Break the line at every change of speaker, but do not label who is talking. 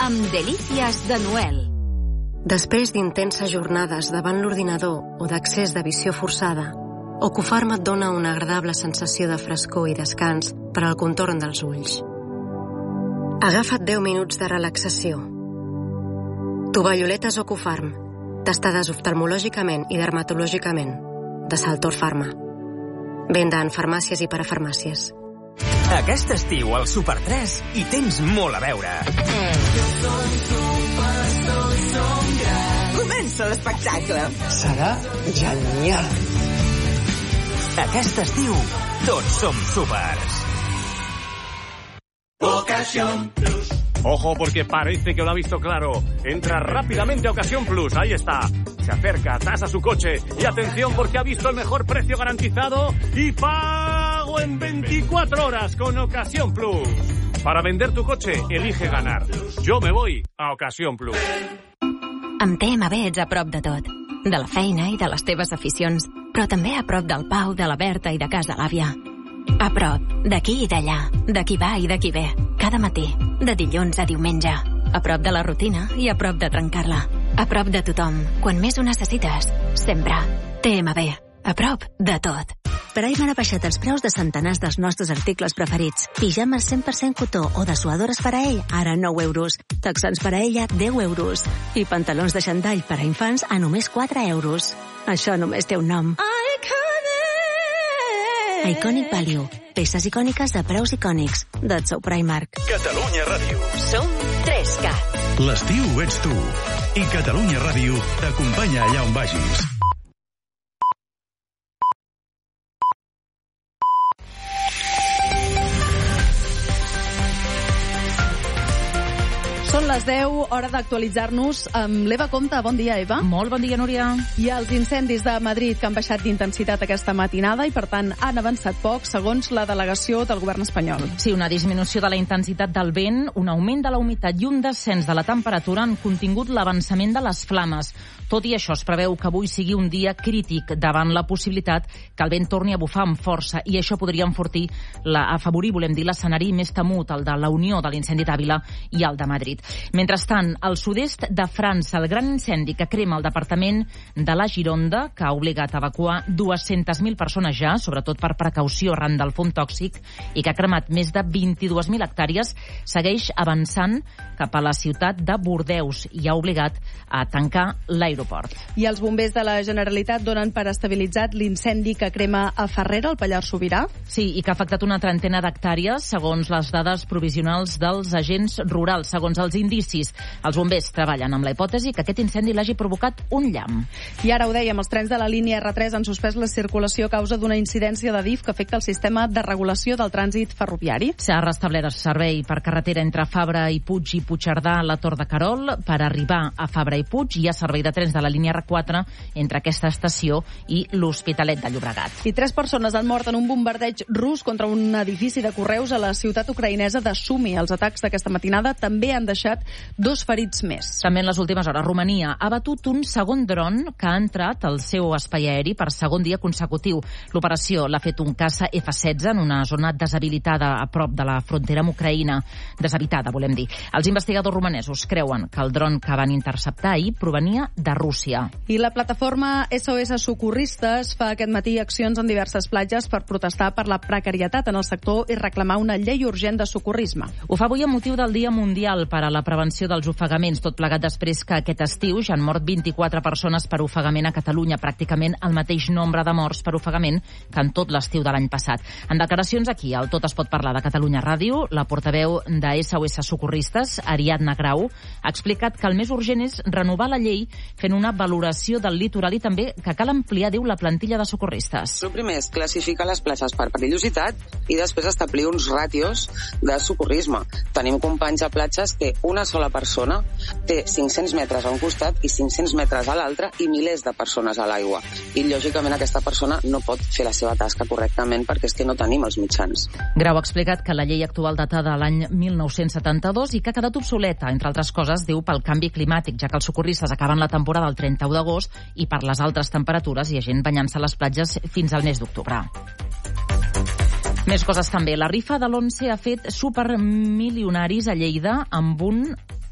amb Delícies de Noel.
Després d'intenses jornades davant l'ordinador o d'accés de visió forçada, Ocufarm et dona una agradable sensació de frescor i descans per al contorn dels ulls. Agafa't 10 minuts de relaxació. Tovalloletes Ocufarm, testades oftalmològicament i dermatològicament, de Saltor Pharma. Venda en farmàcies i parafarmàcies.
Aquest estiu al Super 3 hi tens molt a veure.
Comença l'espectacle.
Serà genial.
Aquest estiu, tots som súpers.
Ocasión Plus. Ojo, porque parece que lo ha visto claro. Entra rápidamente a Ocasión Plus. Ahí está. Se acerca, tasa su coche. Y atención, porque ha visto el mejor precio garantizado y pago en 24 horas con Ocasión Plus. Para vender tu coche, elige ganar. Yo me voy a Ocasión Plus.
Amb TMB ets a prop de tot. De la feina i de les teves aficions, però també a prop del Pau, de la Berta i de casa l'àvia. A prop, d'aquí i d'allà, de qui va i de qui ve, cada matí, de dilluns a diumenge. A prop de la rutina i a prop de trencar-la. A prop de tothom, quan més ho necessites, sempre. TMB, a prop de tot.
Prime ha baixat els preus de centenars dels nostres articles preferits. Pijames 100% cotó o dessuadores per a ell, ara 9 euros. Texans per a ella, 10 euros. I pantalons de xandall per a infants a només 4 euros. Això només té un nom. Iconic Value. Peces icòniques de preus icònics. That's so Primark.
Catalunya Ràdio.
Som 3Cat.
L'estiu ets tu. I Catalunya Ràdio t'acompanya allà on vagis.
Són les 10, hora d'actualitzar-nos amb l'Eva Compte. Bon dia, Eva.
Molt bon dia, Núria.
I els incendis de Madrid que han baixat d'intensitat aquesta matinada i, per tant, han avançat poc, segons la delegació del govern espanyol.
Sí, una disminució de la intensitat del vent, un augment de la humitat i un descens de la temperatura han contingut l'avançament de les flames. Tot i això, es preveu que avui sigui un dia crític davant la possibilitat que el vent torni a bufar amb força i això podria afavorir, volem dir, l'escenari més temut, el de la unió de l'incendi d'Àvila i el de Madrid. Mentrestant, al sud-est de França, el gran incendi que crema el departament de la Gironda, que ha obligat a evacuar 200.000 persones ja, sobretot per precaució arran del fum tòxic, i que ha cremat més de 22.000 hectàrees, segueix avançant cap a la ciutat de Bordeus i ha obligat a tancar l'aeroport.
I els bombers de la Generalitat donen per estabilitzat l'incendi que crema a Farrera, al Pallars Sobirà?
Sí, i que ha afectat una trentena d'hectàrees, segons les dades provisionals dels agents rurals. Segons els indicis, els bombers treballen amb la hipòtesi que aquest incendi l'hagi provocat un llamp.
I ara ho dèiem, els trens de la línia R3 han suspès la circulació a causa d'una incidència de DIF que afecta el sistema de regulació del trànsit ferroviari.
S'ha restablert el servei per carretera entre Fabra i Puig i Puigcerdà a la Tor de Querol per arribar a Fabra i Puig. Hi ha servei de trens de la línia R4 entre aquesta estació i l'Hospitalet de Llobregat.
I 3 persones han mort en un bombardeig rus contra un edifici de correus a la ciutat ucraïnesa de Sumi. Els atacs d'aquesta matinada també han deixat 2 ferits més.
També en les últimes hores, Romania ha batut un segon dron que ha entrat al seu espai aeri per segon dia consecutiu. L'operació l'ha fet un caça F-16 en una zona deshabilitada a prop de la frontera amb Ucraïna. Deshabitada, volem dir. Els investigadors romanesos creuen que el dron que van interceptar ahir provenia de Rússia.
I la plataforma SOS Socorristes fa aquest matí accions en diverses platges per protestar per la precarietat en el sector i reclamar una llei urgent de socorrisme.
Ho fa avui amb motiu del Dia Mundial per a la prevenció dels ofegaments, tot plegat després que aquest estiu ja han mort 24 persones per ofegament a Catalunya, pràcticament el mateix nombre de morts per ofegament que en tot l'estiu de l'any passat. En declaracions aquí, al Tot es pot parlar de Catalunya Ràdio, la portaveu de SOS Socorristes, Ariadna Grau, ha explicat que el més urgent és renovar la llei fent una valoració del litoral i també que cal ampliar, diu, la plantilla de socorristes.
El primer és classificar les places per perillositat i després establir uns ràtios de socorrisme. Tenim companys a platges que una sola persona té 500 metres a un costat i 500 metres a l'altre i milers de persones a l'aigua. I, lògicament, aquesta persona no pot fer la seva tasca correctament perquè és que no tenim els mitjans.
Grau ha explicat que la llei actual datada de l'any 1972 i que ha quedat obsoleta, entre altres coses, diu, pel canvi climàtic, ja que els socorristes acaben la temporada el 31 d'agost i per les altres temperatures hi ha gent banyant-se a les platges fins al mes d'octubre. Més coses també. La rifa de l'11 ha fet supermilionaris a Lleida amb un